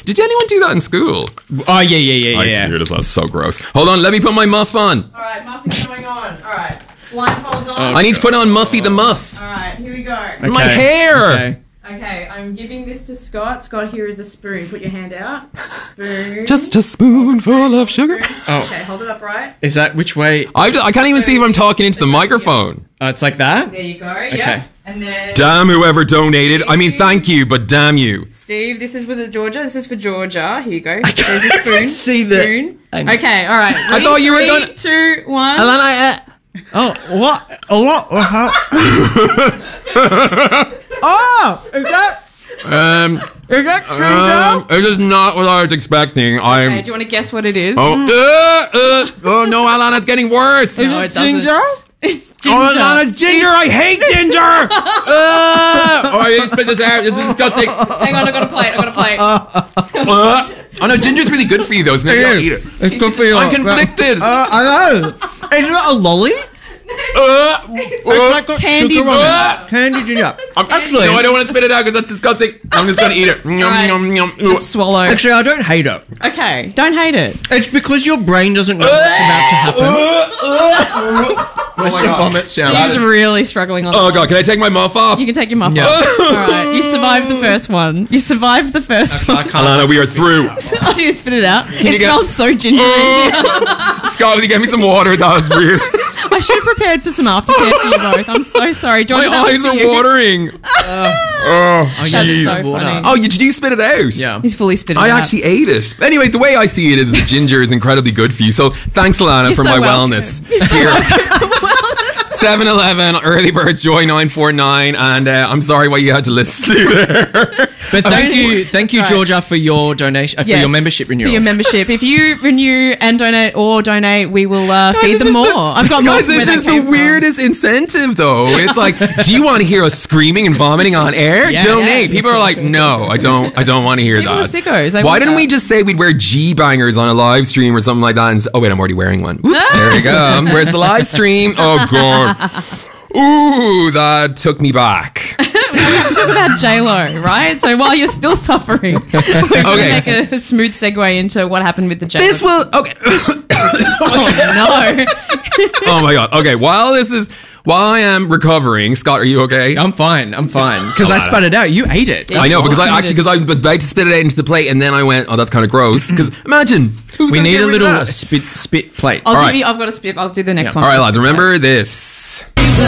Did anyone do that in school? Oh, yeah. That's so gross. Hold on, let me put my muff on. All right, Muffy's going on. All right, blindfolds on. I need to put on Muffy the Muff. All right, here we go. My hair. Okay, I'm giving this to Scott. Scott, here is a spoon. Put your hand out. Spoon. Just a spoonful of sugar. Oh. Okay, hold it up right. Is that which way? I can't even see if I'm talking into the microphone. It's like that? There you go. Okay. Yeah. And then Damn whoever donated. I mean, thank you, but damn you. Steve, this is with Georgia. This is for Georgia. Here you go. There's a spoon. see that. spoon. Okay, all right. I thought you were gonna- 3, 2, 1. Alana, Oh, what? Oh, what? Oh, is that it is not what I was expecting. Okay, do you want to guess what it is? Oh no, Alana, it's getting worse. No, it doesn't. ginger? It's ginger. Oh, Alana, ginger! I hate ginger! Oh, I need to spit this out. This is disgusting. Hang on, I got a plate. Oh no, ginger's really good for you though, so maybe I'll eat it. It's good for you. I'm conflicted. I know. Isn't it a lolly? It's like got candy sugar on ginger. it. Candy ginger. Actually, no, I don't want to spit it out because that's disgusting. I'm just going to eat it. right. Just swallow. Actually, I don't hate it. Okay, don't hate it. It's because your brain doesn't know what's about to happen. What's your vomit sound? Steve's really struggling on Oh that god, one. can I take my muff off? You can take your muff Yeah. off. All right, you survived the first one. I can't. Alana, we are through. Oh, do you spit it out? you It get- smells so gingery. Scott, will you get me some water? That was weird. I should have prepared for some aftercare for you both. I'm so sorry. Georgia, My that was eyes for are you. watering. That's jeez. so funny. Oh, did you spit it out? Yeah. He's fully spitting I it out. actually ate it. Anyway, the way I see it is that ginger is incredibly good for you. So thanks, Alana, You're for so my welcome. wellness. You're so Here. welcome. 7-Eleven, Early Birds Joy 949, and I'm sorry what you had to listen to there. But thank you, That's right. Georgia, for your donation, for Yes, your membership renewal. For your membership. If you renew and donate, we will feed This them is more. I've got more Guys, from where this that is came the weirdest incentive, though. It's like, do you want to hear us screaming and vomiting on air? Yes. Donate. People are like, no, I don't want to hear People that. are sickos. They Why want didn't that. we just say we'd wear G-bangers on a live stream or something like that? And oh wait, I'm already wearing one. Oops, there we go. Where's the live stream? Oh god. Ooh, that took me back. Talk about J-Lo, right? So while you're still suffering, we're going to Okay. make a smooth segue into what happened with the J-Lo. This will okay. Oh, no. Oh my god. Okay, while I am recovering, Scott, are you okay? I'm fine. Because I spat it out. You ate it. I know because I was about to spit it out into the plate, and then I went, "Oh, that's kind of gross." Because imagine who's We gonna need get a rid of little that? spit plate. I've right. got a spit. I'll do the next one. All right, lads. Remember this.